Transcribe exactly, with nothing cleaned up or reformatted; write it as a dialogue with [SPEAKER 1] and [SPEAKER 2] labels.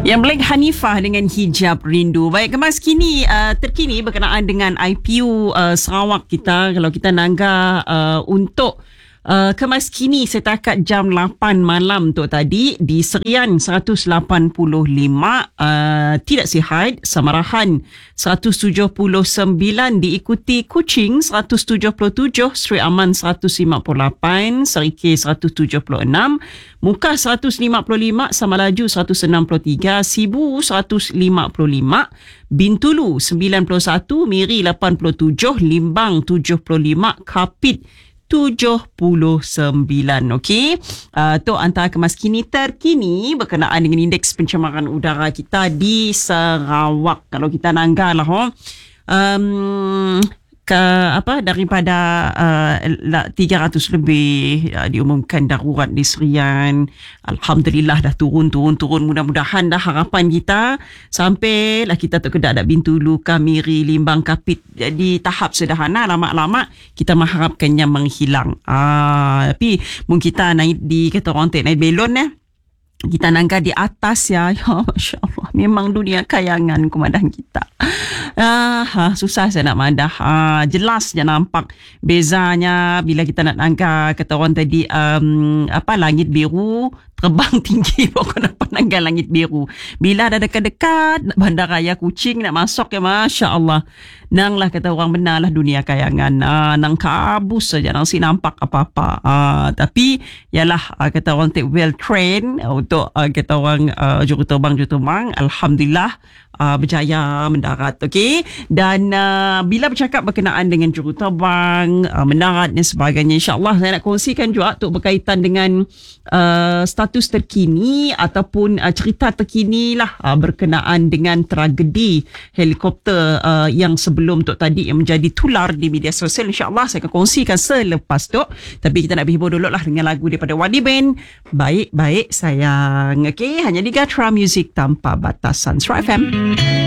[SPEAKER 1] Yang Black Hanifah dengan Hijab Rindu. Baik, kemas kini uh, terkini berkenaan dengan I P U uh, Sarawak kita. Kalau kita nanggah uh, untuk Uh, kemas kini setakat jam lapan malam tu tadi di Serian seratus lapan puluh lima, uh, Tidak Sihat Samarahan seratus tujuh puluh sembilan, diikuti Kuching seratus tujuh puluh tujuh, Seri Aman seratus lima puluh lapan, Serikir seratus tujuh puluh enam, Mukah seratus lima puluh lima, Samalaju seratus enam puluh tiga, Sibu seratus lima puluh lima, Bintulu sembilan puluh satu, Miri lapan puluh tujuh, Limbang tujuh puluh lima, Kapit tujuh puluh sembilan. Okey. Uh, tu antara kemas kini terkini berkenaan dengan indeks pencemaran udara kita di Sarawak. Kalau kita nanggah lah, oh, um, ke apa daripada uh, tiga ratus lebih uh, diumumkan darurat di Serian. Alhamdulillah dah turun-turun-turun. Mudah-mudahan dah harapan kita sampailah kita tak kedak ada Bintulu, Kamiri, Limbang, Kapit. Jadi tahap sederhana, lama-lama kita mengharapkannya menghilang. Ah, tapi mungkin kita naik di kata orang naik belon eh. Kita nanggah di atas ya. Ya, Masya Allah. Memang dunia kayangan komandan kita. Ah, ha, susah saya nak madah. Ah, jelas je nampak bezanya bila kita nak nanggah kata orang tadi um, apa langit biru terbang tinggi pokok nak nanggah langit biru. Bila dah dekat-dekat bandaraya Kuching nak masuk ya, Masya Allah. Nang lah kata orang benar lah dunia kayangan. Ah, nang kabus saja, nang si nampak apa-apa. Ah, tapi yalah ah, kata orang take well trained untuk ah, kata orang ah, juruterbang-juruterbang. Alhamdulillah uh, berjaya mendarat. Okey. Dan uh, bila bercakap berkenaan dengan juruterbang, uh, mendarat dan sebagainya, insya-Allah saya nak kongsikan juga untuk berkaitan dengan uh, status terkini ataupun uh, cerita terkini lah uh, berkenaan dengan tragedi helikopter uh, yang sebelum tu tadi yang menjadi tular di media sosial. InsyaAllah saya akan kongsikan selepas tu. Tapi kita nak berhibur dulu lah dengan lagu daripada Wadi Band, Baik-Baik Sayang. Okey, hanya di Gatra Music tanpa batasan. Sra F M.